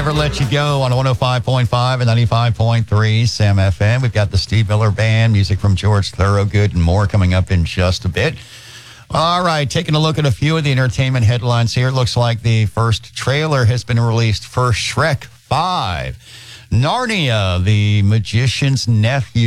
Never Let You Go on 105.5 and 95.3 Sam FM. We've got the Steve Miller Band, music from George Thorogood, and more coming up in just a bit. All right, taking a look at a few of the entertainment headlines here. It looks like the first trailer has been released for Shrek 5. Narnia, the Magician's Nephew.